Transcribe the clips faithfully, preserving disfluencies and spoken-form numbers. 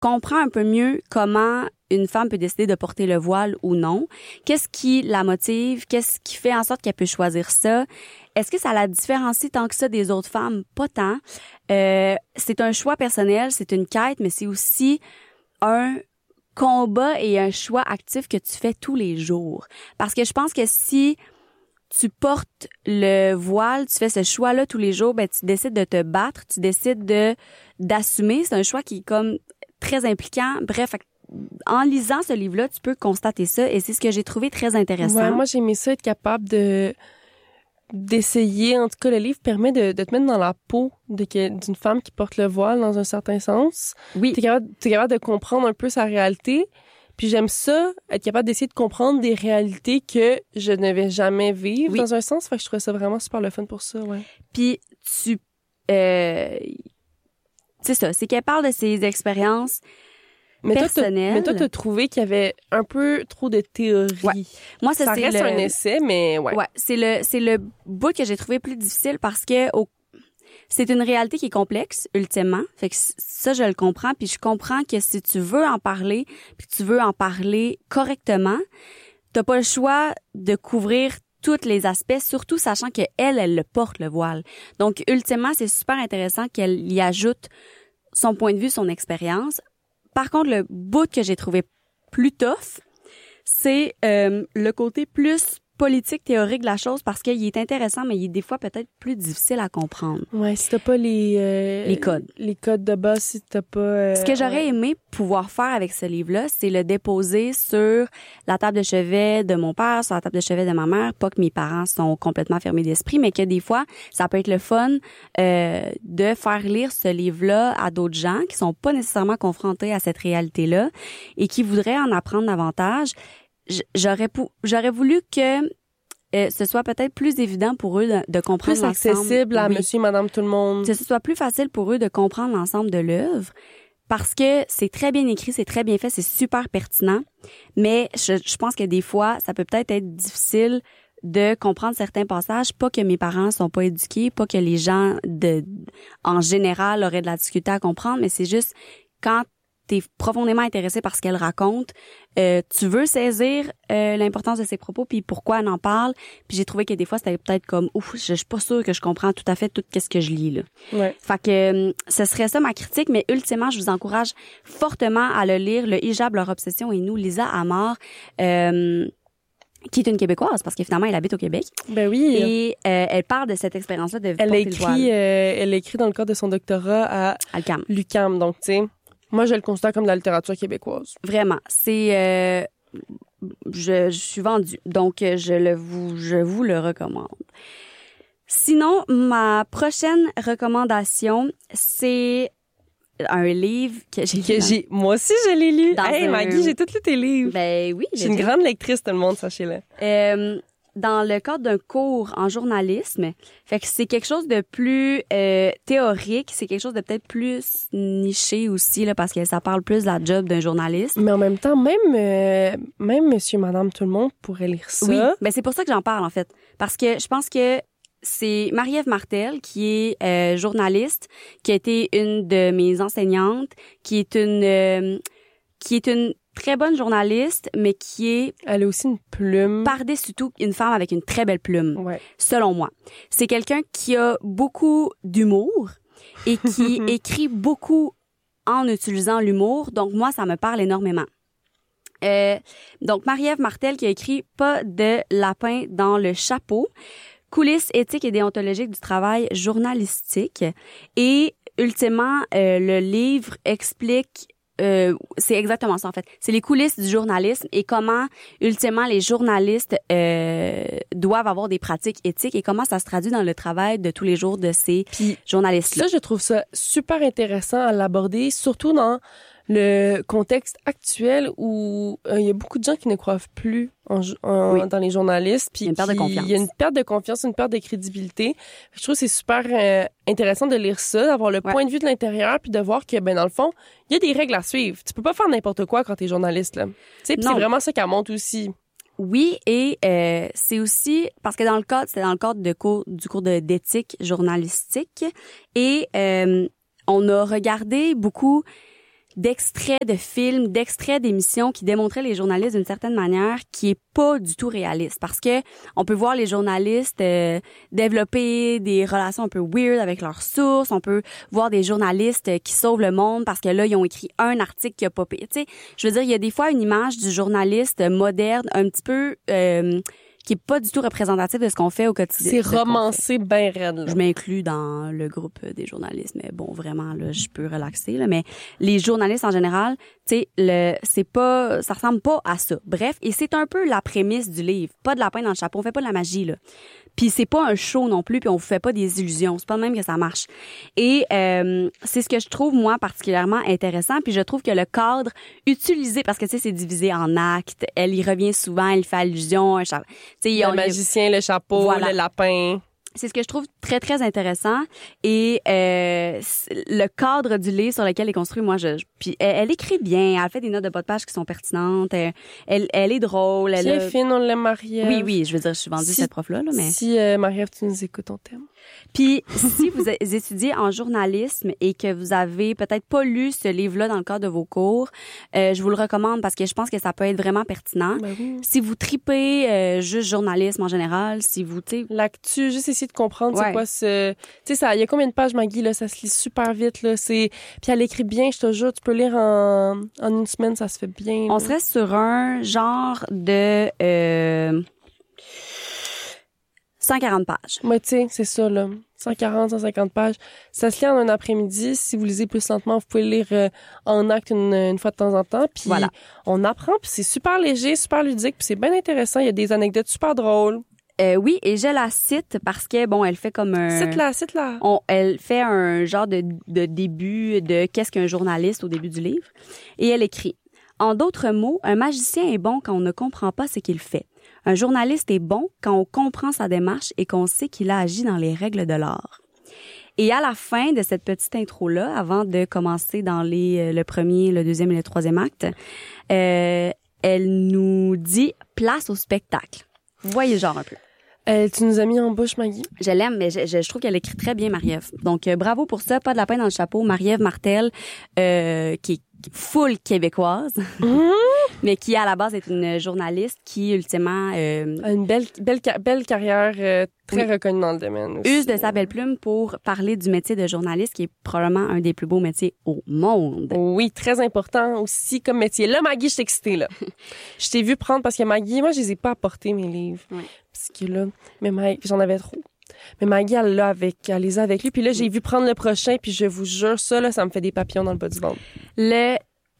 comprends un peu mieux comment une femme peut décider de porter le voile ou non. Qu'est-ce qui la motive? Qu'est-ce qui fait en sorte qu'elle peut choisir ça? Est-ce que ça la différencie tant que ça des autres femmes? Pas tant. Euh, c'est un choix personnel, c'est une quête, mais c'est aussi un combat et un choix actif que tu fais tous les jours. Parce que je pense que si tu portes le voile, tu fais ce choix-là tous les jours, ben tu décides de te battre, tu décides de d'assumer. C'est un choix qui est comme très impliquant. Bref, en lisant ce livre-là, tu peux constater ça et c'est ce que j'ai trouvé très intéressant. Ouais, moi, j'ai aimé ça, être capable de d'essayer. En tout cas, le livre permet de, de te mettre dans la peau de, d'une femme qui porte le voile dans un certain sens. Oui. T'es capable, t'es capable de comprendre un peu sa réalité. Puis j'aime ça, être capable d'essayer de comprendre des réalités que je ne vais jamais vivre, oui, dans un sens. Fait que je trouvais ça vraiment super le fun pour ça, ouais. Puis tu... Euh, c'est ça, c'est qu'elle parle de ses expériences mais personnelles. Toi, mais toi, t'as trouvé qu'il y avait un peu trop de théorie. Ouais. Moi, ça, ça c'est reste le... un essai, mais ouais. Ouais, c'est le, c'est le bout que j'ai trouvé plus difficile parce que au... c'est une réalité qui est complexe, ultimement. Fait que ça, je le comprends. Puis je comprends que si tu veux en parler, puis tu veux en parler correctement, t'as pas le choix de couvrir tous les aspects, surtout sachant que elle, elle le porte, le voile. Donc, ultimement, c'est super intéressant qu'elle y ajoute son point de vue, son expérience. Par contre, le bout que j'ai trouvé plus tough, c'est euh, le côté plus politique, théorique de la chose, parce qu'il est intéressant, mais il est des fois peut-être plus difficile à comprendre. Ouais, si t'as pas les... Euh, les codes. Les codes de base, si t'as pas... Euh, ce que j'aurais ouais. aimé pouvoir faire avec ce livre-là, c'est le déposer sur la table de chevet de mon père, sur la table de chevet de ma mère. Pas que mes parents sont complètement fermés d'esprit, mais que des fois, ça peut être le fun euh, de faire lire ce livre-là à d'autres gens qui sont pas nécessairement confrontés à cette réalité-là et qui voudraient en apprendre davantage. J'aurais pou- j'aurais voulu que euh, ce soit peut-être plus évident pour eux de, de comprendre plus l'ensemble. Plus accessible à oui. monsieur, madame, tout le monde. Que ce soit plus facile pour eux de comprendre l'ensemble de l'œuvre parce que c'est très bien écrit, c'est très bien fait, c'est super pertinent. Mais je, je pense que des fois, ça peut peut-être être difficile de comprendre certains passages. Pas que mes parents sont pas éduqués, pas que les gens de en général auraient de la difficulté à comprendre, mais c'est juste quand t'es profondément intéressé par ce qu'elle raconte, euh, tu veux saisir euh, l'importance de ses propos puis pourquoi elle en parle. Puis j'ai trouvé que des fois c'était peut-être comme ouf, je, je suis pas sûre que je comprends tout à fait tout qu'est-ce que je lis là. Ouais. Fait que euh, ce serait ça ma critique, mais ultimement je vous encourage fortement à le lire, Le hijab, leur obsession et nous, Lisa Amar. Euh, qui est une Québécoise, parce que finalement, elle habite au Québec. Ben oui. Et euh, elle parle de cette expérience-là de elle porter écrit, le voile. Euh, elle a écrit dans le cadre de son doctorat à, à l'U Q A M. l'U Q A M. Donc, tu sais, moi, je le considère comme de la littérature québécoise. Vraiment. C'est... Euh, je, je suis vendue. Donc, je, le vous, je vous le recommande. Sinon, ma prochaine recommandation, c'est un livre que j'ai que j'ai moi aussi je l'ai lu. Hey un... Maggie, j'ai tous lu tes livres. Ben oui, je suis une j'ai... grande lectrice, tout le monde, sachez-le. Euh, dans le cadre d'un cours en journalisme, fait que c'est quelque chose de plus euh, théorique, c'est quelque chose de peut-être plus niché aussi là parce que ça parle plus de la job d'un journaliste. Mais en même temps, même euh, même monsieur madame tout le monde pourrait lire ça. Oui, ben c'est pour ça que j'en parle en fait parce que je pense que c'est Marie-Ève Martel, qui est euh, journaliste, qui a été une de mes enseignantes, qui est une euh, qui est une très bonne journaliste, mais qui est... Elle a aussi une plume. Par-dessus tout, une femme avec une très belle plume, ouais. selon moi. C'est quelqu'un qui a beaucoup d'humour et qui écrit beaucoup en utilisant l'humour. Donc, moi, ça me parle énormément. Euh, donc, Marie-Ève Martel qui a écrit « Pas de lapin dans le chapeau ». Coulisses éthiques et déontologiques du travail journalistique. Et ultimement, euh, le livre explique, euh, c'est exactement ça en fait, c'est les coulisses du journalisme et comment, ultimement, les journalistes euh, doivent avoir des pratiques éthiques et comment ça se traduit dans le travail de tous les jours de ces Puis, journalistes-là. Ça, je trouve ça super intéressant à l'aborder, surtout dans le contexte actuel où il euh, y a beaucoup de gens qui ne croient plus en, en, oui. dans les journalistes. Puis il y a une perte de confiance. Il y a une perte de confiance, une perte de crédibilité. Je trouve que c'est super euh, intéressant de lire ça, d'avoir le ouais. point de vue de l'intérieur, puis de voir que, ben dans le fond, il y a des règles à suivre. Tu peux pas faire n'importe quoi quand t'es journaliste, là. Tu sais, puis c'est vraiment ça qu'elle montre aussi. Oui, et euh, c'est aussi parce que dans le cadre, c'était dans le cadre de cours, du cours de, d'éthique journalistique, et euh, on a regardé beaucoup d'extraits de films, d'extraits d'émissions qui démontraient les journalistes d'une certaine manière qui est pas du tout réaliste. Parce que on peut voir les journalistes euh, développer des relations un peu weird avec leurs sources. On peut voir des journalistes euh, qui sauvent le monde parce que là, ils ont écrit un article qui a pas payé. Tu sais, je veux dire, il y a des fois une image du journaliste moderne un petit peu... Euh, qui est pas du tout représentatif de ce qu'on fait au quotidien. C'est romancé ben raide, là. Je m'inclus dans le groupe des journalistes, mais bon, vraiment, là, je peux relaxer, là. Mais les journalistes, en général, tu sais, le, c'est pas, ça ressemble pas à ça. Bref, et c'est un peu la prémisse du livre. Pas de lapin dans le chapeau. On fait pas de la magie, là. Puis c'est pas un show non plus, puis on vous fait pas des illusions. C'est pas de même que ça marche. Et euh, c'est ce que je trouve, moi, particulièrement intéressant. Puis je trouve que le cadre utilisé, parce que, tu sais, c'est divisé en actes, elle y revient souvent, elle fait allusion, un cha- tu sais, le magicien, le chapeau, voilà. Le lapin. C'est ce que je trouve très, très intéressant. Et euh, le cadre du livre sur lequel elle est construit, moi, je, je puis elle, elle écrit bien. Elle fait des notes de bas de page qui sont pertinentes. Elle, elle, elle est drôle. Elle elle a... est fine, on l'aime, Marie-Ève. Oui, oui, je veux dire, je suis vendue si, cette prof-là. Là, mais... Si, euh, Marie-Ève, tu nous écoutes, on t'aime. Puis, si vous étudiez en journalisme et que vous avez peut-être pas lu ce livre-là dans le cadre de vos cours, euh, je vous le recommande parce que je pense que ça peut être vraiment pertinent. Ben oui. Si vous tripez euh, juste journalisme en général, si vous, tu sais... L'actu, juste essayer de comprendre ouais. c'est quoi ce... Tu sais, ça, il y a combien de pages, Maggie, là? Ça se lit super vite, là. C'est... Puis elle écrit bien, je te jure. Tu peux lire en, en une semaine, ça se fait bien. On là. serait sur un genre de... Euh... cent quarante pages. Ouais, tu sais, c'est ça, là. cent quarante, cent cinquante pages. Ça se lit en un après-midi. Si vous lisez plus lentement, vous pouvez lire euh, en acte une, une fois de temps en temps. Puis voilà. On apprend, puis c'est super léger, super ludique, puis c'est bien intéressant. Il y a des anecdotes super drôles. Euh, oui, et je la cite parce que, bon, elle fait comme un... Cite-la, cite-la. On, elle fait un genre de, de début de qu'est-ce qu'un journaliste au début du livre. Et elle écrit, « En d'autres mots, un magicien est bon quand on ne comprend pas ce qu'il fait. Un journaliste est bon quand on comprend sa démarche et qu'on sait qu'il a agi dans les règles de l'art. » Et à la fin de cette petite intro-là, avant de commencer dans les le premier, le deuxième et le troisième acte, euh, elle nous dit « Place au spectacle ». Vous voyez le genre un peu. Euh, tu nous as mis en bouche, Maggie? Je l'aime, mais je, je, je trouve qu'elle écrit très bien, Marie-Ève. Donc, euh, bravo pour ça. Pas de lapin dans le chapeau. Marie-Ève Martel, euh, qui est full québécoise, mmh. mais qui, à la base, est une journaliste qui, ultimement... Euh, une belle, belle, belle carrière euh, très oui. reconnue dans le domaine aussi. Use de sa belle plume pour parler du métier de journaliste, qui est probablement un des plus beaux métiers au monde. Oui, très important aussi comme métier. Là, Maggie, je suis excitée, là. Je t'ai vu prendre, parce que Maggie, moi, je les ai pas apportés, mes livres. Oui. Parce que là, mais Maggie, j'en avais trop. Mais Maggie, elle l'a avec, elle les a avec lui. Puis là, j'ai vu prendre le prochain, puis je vous jure, ça, là, ça me fait des papillons dans le bas du ventre. Le,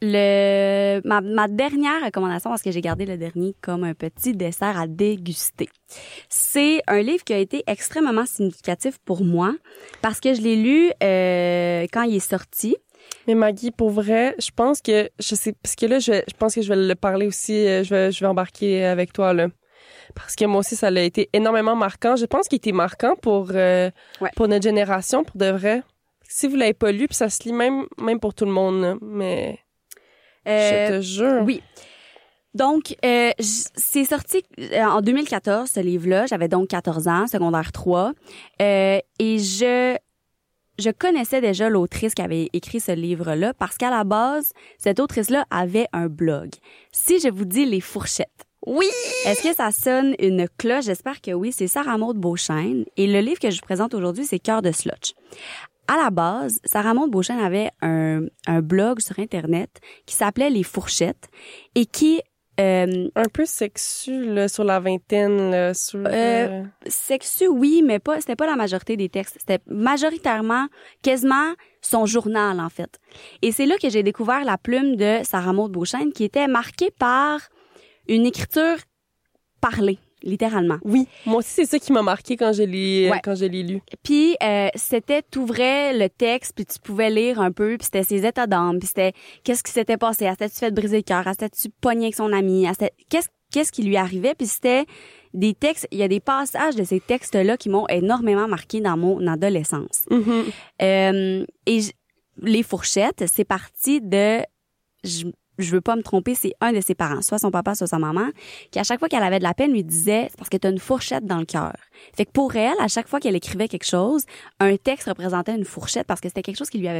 le, ma, ma dernière recommandation, parce que j'ai gardé le dernier comme un petit dessert à déguster. C'est un livre qui a été extrêmement significatif pour moi, parce que je l'ai lu, euh, quand il est sorti. Mais Maggie, pour vrai, je pense que, je sais, parce que là, je, je pense que je vais le parler aussi, je vais, je vais embarquer avec toi, là. Parce que moi aussi, ça a été énormément marquant. Je pense qu'il était marquant pour euh, ouais. pour notre génération, pour de vrai. Si vous l'avez pas lu, puis ça se lit même même pour tout le monde, là. Mais euh, je te jure. Oui. Donc, euh, c'est sorti en deux mille quatorze, ce livre-là. J'avais donc quatorze ans, secondaire trois. Euh, et je je connaissais déjà l'autrice qui avait écrit ce livre-là parce qu'à la base, cette autrice-là avait un blog. Si je vous dis Les Fourchettes, oui! Est-ce que ça sonne une cloche? J'espère que oui. C'est Sarah Maud Beauchesne. Et le livre que je vous présente aujourd'hui, c'est Cœur de Slotch. À la base, Sarah Maud Beauchesne avait un, un blog sur Internet qui s'appelait Les Fourchettes et qui... Euh, un peu sexu, là, sur la vingtaine, là, sur... Euh, euh, sexu, oui, mais pas, c'était pas la majorité des textes. C'était majoritairement, quasiment son journal, en fait. Et c'est là que j'ai découvert la plume de Sarah Maud Beauchesne qui était marquée par une écriture parlée, littéralement. Oui, moi aussi, c'est ça qui m'a marqué quand je l'ai, ouais. quand je l'ai lu. Puis, euh, c'était, t'ouvrais le texte, puis tu pouvais lire un peu, puis c'était ses états d'âme, puis c'était qu'est-ce qui s'était passé, à s'était-tu fait briser le cœur, à s'était-tu pogné avec son ami, à qu'est-ce, qu'est-ce qui lui arrivait, puis c'était des textes, il y a des passages de ces textes-là qui m'ont énormément marqué dans mon adolescence. Mm-hmm. Euh, et j- Les Fourchettes, c'est parti de... Je, je veux pas me tromper, c'est un de ses parents, soit son papa, soit sa maman, qui à chaque fois qu'elle avait de la peine lui disait c'est parce que t'as une fourchette dans le cœur. Fait que pour elle, à chaque fois qu'elle écrivait quelque chose, un texte représentait une fourchette parce que c'était quelque chose qui lui avait fait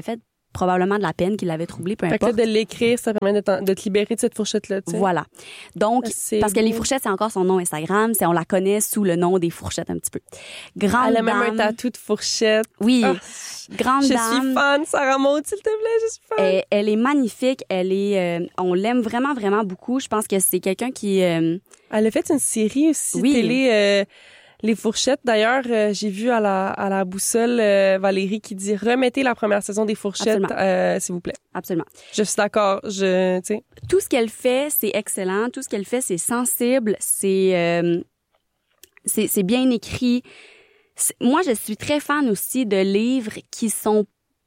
probablement de la peine qui l'avait troublé, peu Fait importe. que là, de l'écrire, ça permet de, de te libérer de cette fourchette-là, tu sais. Voilà. Donc, C'est parce que beau. les fourchettes, c'est encore son nom Instagram. C'est, on la connaît sous le nom des fourchettes un petit peu. Grande Elle a même dame. un tatou de fourchette. Oui. Ah, Grande je dame. suis fan, Sarah Maud, s'il te plaît, je suis fan. Elle, elle est magnifique. Elle est, euh, on l'aime vraiment, vraiment beaucoup. Je pense que c'est quelqu'un qui, euh, Elle a fait une série aussi Oui. télé, euh, Les Fourchettes. D'ailleurs, euh, j'ai vu à la, à la boussole euh, Valérie qui dit « Remettez la première saison des Fourchettes, euh, s'il vous plaît. » absolument. Je suis d'accord. Je, tu sais. Tout ce qu'elle fait, c'est excellent. Tout ce qu'elle fait, c'est sensible. C'est, euh, c'est, c'est bien écrit. C'est- moi, je suis très fan aussi de livres qui sont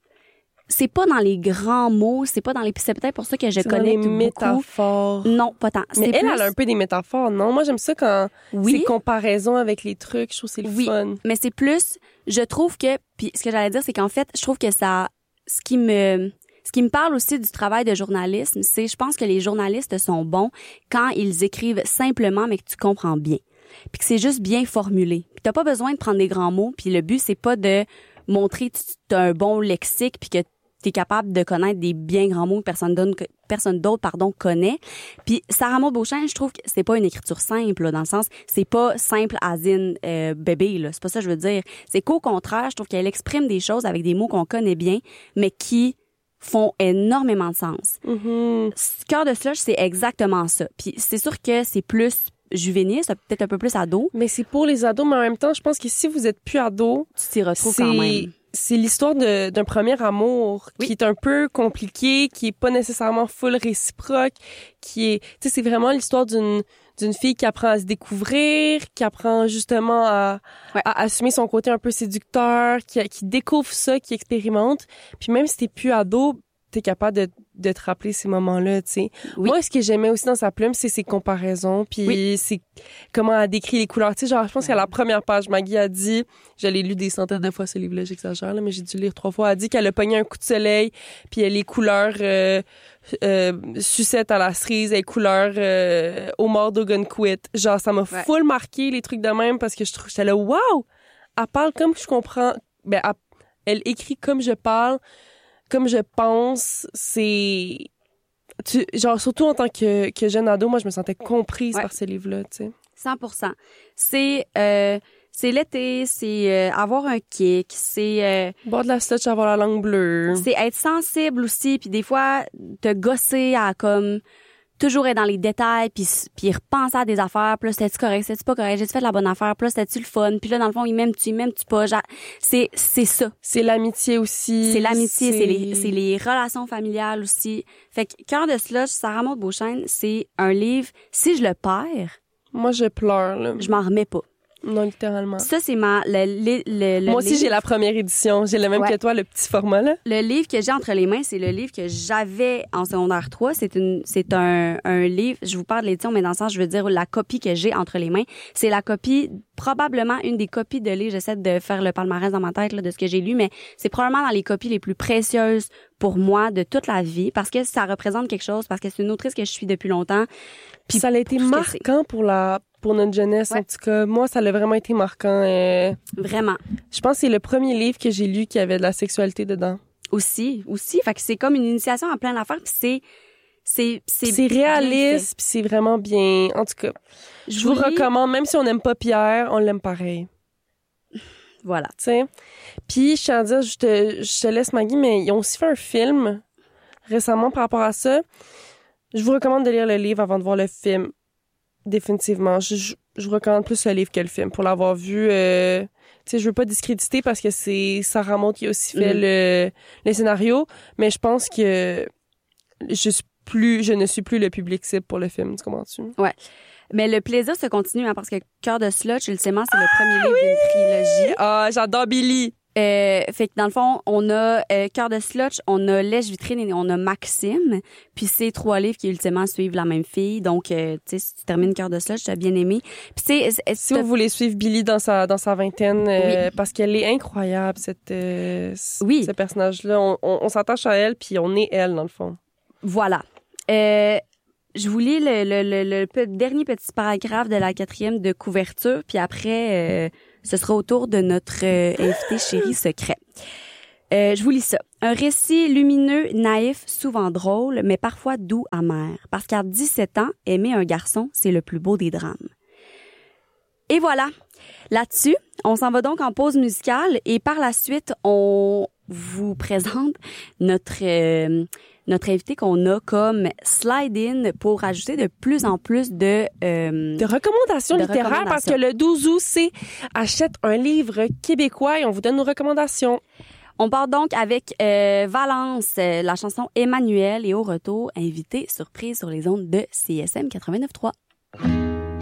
c'est pas dans les grands mots, c'est pas dans les c'est peut-être pour ça que je C'est dans connecte les beaucoup. métaphores. Non, pas tant. Mais C'est elle, plus... elle a un peu des métaphores, non? Moi, j'aime ça quand Oui. c'est comparaison avec les trucs. Je trouve que c'est le Oui. fun. Mais c'est plus, je trouve que, puis ce que j'allais dire, c'est qu'en fait, je trouve que ça, ce qui me, ce qui me parle aussi du travail de journalisme, c'est, je pense que les journalistes sont bons quand ils écrivent simplement, mais que tu comprends bien. Puis que c'est juste bien formulé. Puis t'as pas besoin de prendre des grands mots, puis le but, c'est pas de montrer que tu as un bon lexique, puis que t'es capable de connaître des bien grands mots que personne d'autre, que personne d'autre, pardon, connaît. Puis Sarah Maud Beauchamp, je trouve que c'est pas une écriture simple, là, dans le sens, c'est pas simple as in euh, bébé, là. C'est pas ça que je veux dire. C'est qu'au contraire, je trouve qu'elle exprime des choses avec des mots qu'on connaît bien, mais qui font énormément de sens. Mm-hmm. Cœur de slush, c'est exactement ça. Puis c'est sûr que c'est plus juvénile, c'est peut-être un peu plus ado. Mais c'est pour les ados, mais en même temps, je pense que si vous êtes plus ado, Tu t'y retrouves c'est quand même. c'est l'histoire de- d'un premier amour Oui. qui est un peu compliqué, qui est pas nécessairement full réciproque, qui est, tu sais, c'est vraiment l'histoire d'une d'une fille qui apprend à se découvrir, qui apprend justement à, Ouais. à assumer son côté un peu séducteur, qui, qui découvre ça, qui expérimente. Puis même si t'es plus ado, t'es capable de, de te rappeler ces moments-là, tu sais. Oui. Moi, ce que j'aimais aussi dans sa plume, c'est ses comparaisons, puis Oui. c'est comment elle décrit les couleurs. Tu sais, genre, je pense qu'à la première page, Maggie a dit, je l'ai lu des centaines de fois ce livre-là, j'exagère, là, mais j'ai dû le lire trois fois, elle a dit qu'elle a pogné un coup de soleil, puis elle les couleurs euh, euh, sucette à la cerise, les couleurs euh, au mort d'Ogunquit. Genre, ça m'a Ouais. full marqué les trucs de même parce que je trouve, j'étais là, wow! Elle parle comme je comprends, ben, elle, elle écrit comme je parle, comme je pense, c'est... Tu, genre, surtout en tant que, que jeune ado, moi, je me sentais comprise Ouais. par ce livre-là, tu sais. cent pour cent. C'est euh, c'est l'été, c'est euh, avoir un kick, c'est euh, Boire de la slotch, avoir la langue bleue. c'est être sensible aussi, puis des fois te gosser à comme toujours être dans les détails, puis puis repenser à des affaires, puis là c'était-tu correct, c'était-tu pas correct, j'ai-tu fait de la bonne affaire, puis là c'était-tu le fun, puis là dans le fond il m'aime-tu, il m'aime-tu pas, genre, c'est c'est ça. C'est l'amitié aussi. C'est l'amitié, c'est les, c'est les relations familiales aussi. Fait que Cœur de slush, Sarah Maud Beauchamp, c'est un livre, si je le perds, Moi, je pleure, là. je m'en remets pas. Non, littéralement. Ça, c'est ma, le, le, le, le Moi aussi, livre, j'ai la première édition. J'ai le même Ouais. que toi, le petit format, là. le livre que j'ai entre les mains, c'est le livre que j'avais en secondaire trois. C'est une, c'est un, un livre, je vous parle de l'édition, mais dans le sens, je veux dire, la copie que j'ai entre les mains. C'est la copie, probablement une des copies de livres. J'essaie de faire le palmarès dans ma tête, là, de ce que j'ai lu, mais c'est probablement dans les copies les plus précieuses pour moi de toute la vie parce que ça représente quelque chose, parce que c'est une autrice que je suis depuis longtemps. Puis ça a été pour ce que marquant pour la pour notre jeunesse, Ouais. en tout cas. Moi, ça a vraiment été marquant. euh, Vraiment. Je pense que c'est le premier livre que j'ai lu qui avait de la sexualité dedans. Aussi, aussi. Fait que c'est comme une initiation à plein d'affaires, puis c'est, c'est, c'est, C'est bien réaliste, puis c'est vraiment bien. En tout cas, fait. je vous lis- recommande, même si on n'aime pas Pierre, on l'aime pareil. Voilà. Tu sais. Puis, je tiens à dire, je te, je te laisse, Maggie, mais ils ont aussi fait un film récemment par rapport à ça. Je vous recommande de lire le livre avant de voir le film. Définitivement. Je, je, je vous recommande plus le livre que le film. Pour l'avoir vu, euh, tu sais, je veux pas discréditer parce que c'est Sarah Maud qui a aussi fait Mhm. le, le scénario, mais je pense que je suis plus, je ne suis plus le public cible pour le film. Tu comprends-tu? Mais le plaisir se continue, hein, parce que Cœur de slush, ultimement, c'est le premier livre d'une trilogie. Ah, j'adore Billy! Euh, fait que dans le fond, on a euh, Cœur de slush, on a Lèche vitrine et on a Maxime. Puis c'est trois livres qui ultimement suivent la même fille. Donc, euh, tu sais, si tu termines Cœur de slush, tu as bien aimé. Puis c'est, c'est- Si vous voulez suivre Billy dans sa dans sa vingtaine, euh, parce qu'elle est incroyable cette euh, c- Oui. ce personnage-là, on, on, on s'attache à elle puis on est elle dans le fond. Voilà. Euh, je vous lis le, le, le, le pe- dernier petit paragraphe de la quatrième de couverture, puis après, euh, ce sera au tour de notre euh, invité chéri secret. Euh, je vous lis ça. Un récit lumineux, naïf, souvent drôle, mais parfois doux, amer. Parce qu'à dix-sept ans, aimer un garçon, c'est le plus beau des drames. Et voilà. Là-dessus, on s'en va donc en pause musicale et par la suite, on vous présente notre euh, notre invité qu'on a comme slide-in pour ajouter de plus en plus de euh, de recommandations de littéraires recommandations. Parce que le douze août, c'est achète un livre québécois et on vous donne nos recommandations. On part donc avec euh, Valence, euh, la chanson Emmanuel et au retour, invité surprise sur les ondes de C S M quatre-vingt-neuf point trois.